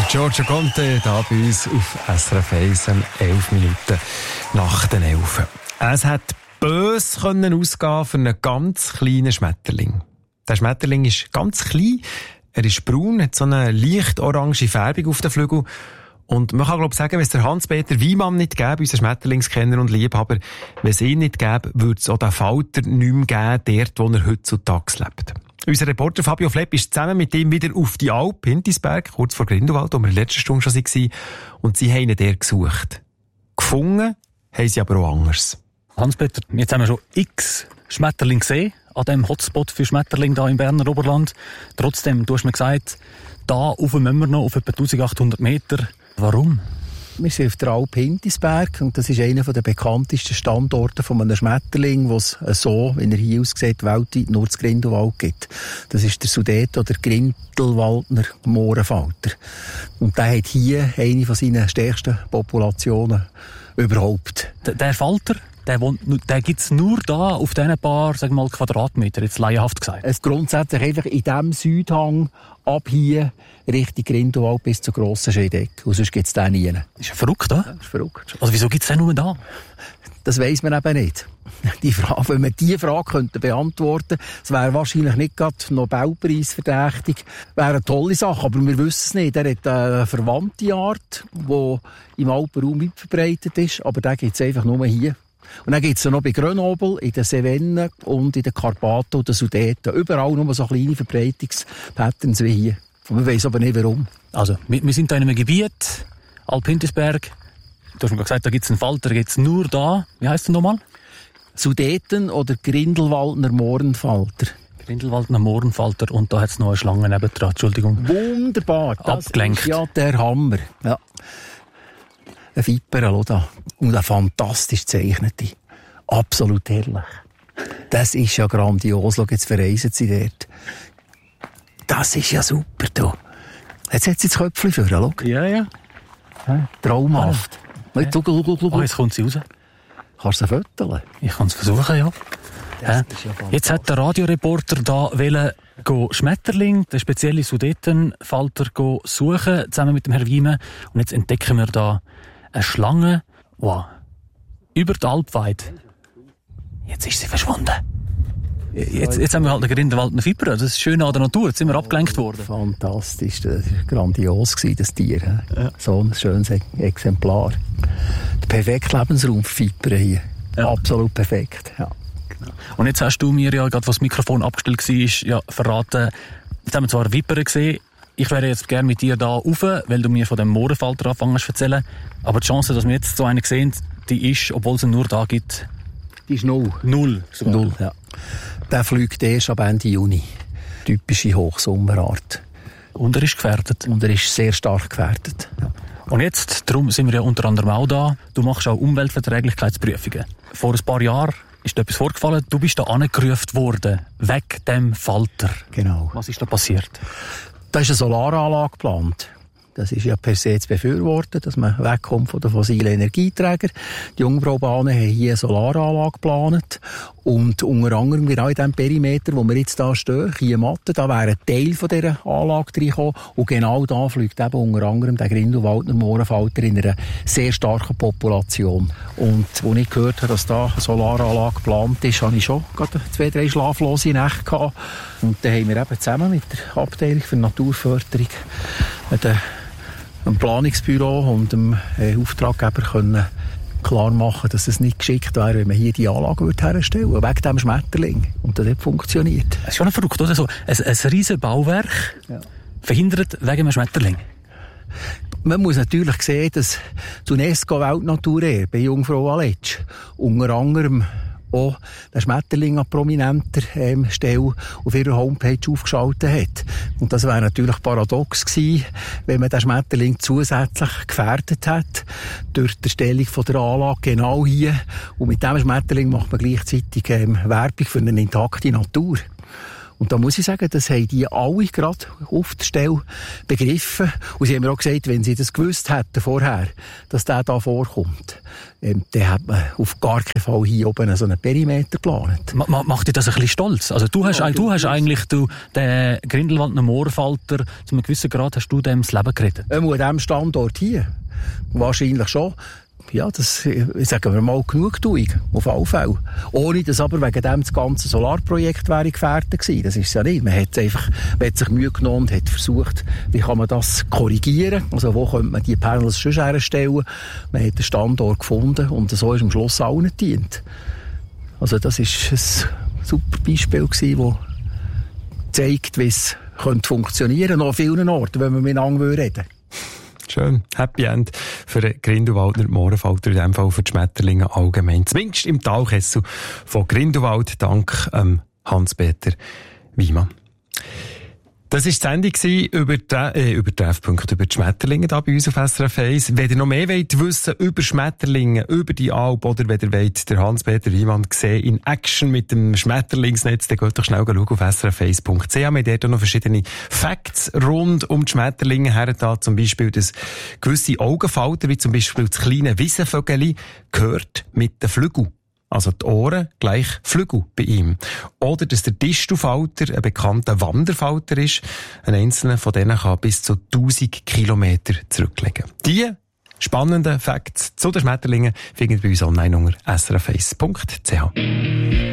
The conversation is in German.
Giorgio Conte, da bei uns auf SRF 1, 11 Minuten nach den 11. Es hat böse ausgehen für einen ganz kleinen Schmetterling. Der Schmetterling ist ganz klein, er ist braun, hat so eine leicht orange Färbung auf den Flügeln. Und man kann, glaube ich, sagen, wenn es der Hans-Peter Wiemann nicht gäbe, unser Schmetterlingskenner und Liebhaber, wenn es ihn nicht gäbe, würde es auch den Falter nicht mehr geben, dort, wo er heutzutage lebt. Unser Reporter Fabio Flepp ist zusammen mit ihm wieder auf die Alp, Hintisberg, kurz vor Grindelwald, wo wir in der letzten Stunde schon waren. Und sie haben ihn dort gesucht. Gefunden haben sie aber auch anders. Hans-Peter, jetzt haben wir schon x Schmetterlinge gesehen, an dem Hotspot für Schmetterlinge hier im Berner Oberland. Trotzdem, du hast mir gesagt, da rauf müssen wir noch auf etwa 1800 Meter. Warum? Wir sind auf der Alp Hintisberg und das ist einer der bekanntesten Standorte von einem Schmetterling, wo es so, wie er hier aussieht, weltweit nur zu Grindelwald gibt. Das ist der Sudet- oder Grindelwaldner Mohrenfalter. Und der hat hier eine von seinen stärksten Populationen überhaupt. Der Falter, der gibt es nur da auf diesen paar, sagen wir mal, Quadratmeter, jetzt laienhaft gesagt. Es grundsätzlich einfach in diesem Südhang ab hier Richtung Grindelwald bis zur grossen Scheideck. Und sonst gibt es den nie. Ist ja verrückt, oder? Ja, ist verrückt. Also wieso gibt es den nur da? Das weiss man eben nicht. Die Frage, wenn man diese Frage beantworten könnte, es wäre wahrscheinlich nicht gerade Nobelpreis verdächtig, wäre eine tolle Sache, aber wir wissen es nicht. Er hat eine verwandte Art, die im Alpenraum weit verbreitet ist, aber den gibt es einfach nur hier. Und dann gibt es noch bei Grenoble, in den Cevennen und in den Karpaten und den Sudeten. Überall nur so kleine Verbreitungspatterns wie hier. Und man weiss aber nicht warum. Also, wir sind da in einem Gebiet, Alp Hintisberg. Du hast mir gesagt, da gibt es einen Falter, gibt es nur da. Wie heisst der nochmal? Sudeten oder Grindelwaldner Mohrenfalter. Grindelwaldner Mohrenfalter und da hat es noch eine Schlange nebendran. Entschuldigung. Wunderbar. Das abgelenkt. Ist ja der Hammer. Ja. Ein Viper, da. Und eine fantastisch gezeichnete. Absolut herrlich. Das ist ja grandios. Schau, jetzt verreisen sie dort. Das ist ja super, du. Jetzt hat sie das Köpfchen für, schau. Ja. Traumhaft. Ja. Jetzt kommt sie raus. Kannst du sie föteln? Ich kann es versuchen, ja. Ja jetzt hat der Radioreporter da Schmetterling, den speziellen Sudetenfalter, suchen, zusammen mit dem Herrn Wiemann. Und jetzt entdecken wir da eine Schlange, wow, über die Alp weit. Jetzt ist sie verschwunden. Jetzt haben wir halt einen Grindelwaldner Viper. Das ist schön an der Natur. Jetzt sind wir abgelenkt worden. Fantastisch. Das war grandios, das Tier. Ja. So ein schönes Exemplar. Der perfekte Lebensraum für Vipern hier. Ja. Absolut perfekt. Ja. Und jetzt hast du mir ja, gerade was das Mikrofon abgestellt war, ja, verraten, jetzt haben wir zwar Vipern gesehen, ich wäre jetzt gerne mit dir da rauf, weil du mir von dem Mohrenfalter anfängst zu erzählen. Aber die Chance, dass wir jetzt so einen sehen, die ist, obwohl es ihn nur da gibt... Die ist 0. 0 sogar. 0, ja. Der fliegt erst ab Ende Juni. Typische Hochsommerart. Und er ist gefährdet? Und er ist sehr stark gefährdet. Ja. Und jetzt, darum sind wir ja unter anderem auch da, du machst auch Umweltverträglichkeitsprüfungen. Vor ein paar Jahren ist dir etwas vorgefallen, du bist da angerufen worden, wegen dem Falter. Genau. Was ist da passiert? Da ist eine Solaranlage geplant. Das ist ja per se zu befürworten, dass man wegkommt von den fossilen Energieträgern. Die Jungfraubahnen haben hier eine Solaranlage geplant. Und unter anderem genau in diesem Perimeter, wo wir jetzt da stehen, hier Matte, da wäre ein Teil von dieser Anlage reingekommen. Und genau da fliegt eben unter anderem der Grindelwaldner Mohrenfalter in einer sehr starken Population. Und als ich gehört habe, dass da eine Solaranlage geplant ist, hatte ich schon gerade 2-3 schlaflose Nächte gehabt. Und dann haben wir eben zusammen mit der Abteilung für Naturförderung dem Planungsbüro und dem Auftraggeber können klar machen, dass es nicht geschickt wäre, wenn man hier die Anlage herstellen würde, wegen dem Schmetterling. Und das hat funktioniert. Es ist schon verrückt, oder? So ein riesen Bauwerk verhindert wegen einem Schmetterling. Man muss natürlich sehen, dass die UNESCO-Weltnaturerbe bei Jungfrau Aletsch unter anderem auch den Schmetterling an prominenter Stelle auf ihrer Homepage aufgeschaltet hat. Und das wäre natürlich paradox gewesen, wenn man den Schmetterling zusätzlich gefährdet hat durch die Erstellung von der Anlage genau hier. Und mit dem Schmetterling macht man gleichzeitig Werbung für eine intakte Natur. Und da muss ich sagen, das haben die alle gerade auf der Stelle begriffen. Und sie haben mir auch gesagt, wenn sie das gewusst hätten vorher, dass der da vorkommt, dann hat man auf gar keinen Fall hier oben so einen Perimeter geplant. Macht dich das ein bisschen stolz? Also du hast eigentlich den Grindelwaldner Moorfalter, zu einem gewissen Grad hast du dem das Leben gerettet? An diesem Standort hier? Wahrscheinlich schon. Ja, das, sagen wir mal, Genugtuung, auf alle Fälle. Ohne dass aber wegen dem das ganze Solarprojekt wäre gefährdet gewesen. Das ist es ja nicht. Man hat sich Mühe genommen und hat versucht, wie kann man das korrigieren? Also, wo könnte man die Panels schon herstellen? Man hat den Standort gefunden und so ist am Schluss allen gedient. Also, das ist ein super Beispiel gewesen, das zeigt, wie es funktionieren könnte, noch an vielen Orten, wenn wir miteinander reden würden. Schön. Happy End für den Grindelwaldner Mohrenfalter, in diesem Fall für die Schmetterlinge allgemein. Zumindest im Talkessel von Grindelwald, dank Hans-Peter Wiemann. Das war die Sendung über Treffpunkte, über die Schmetterlinge hier bei uns auf SRF 1. Wenn ihr noch mehr wissen wollt über Schmetterlinge, über die Alp, oder wenn ihr wollt, der Hans-Peter Wiemann sehen in Action mit dem Schmetterlingsnetz, dann geht doch schnell schauen auf srf1.ch. Wir haben dort noch verschiedene Facts rund um die Schmetterlinge her, da zum Beispiel, dass gewisse Augenfalter, wie zum Beispiel das kleine Wiesenvögeli, gehört mit den Flügeln. Also die Ohren gleich Flügel bei ihm. Oder dass der Distelfalter ein bekannter Wanderfalter ist. Ein einzelner von denen kann bis zu 1000 Kilometer zurücklegen. Die spannenden Facts zu den Schmetterlingen findet ihr bei uns online unter srf1.ch.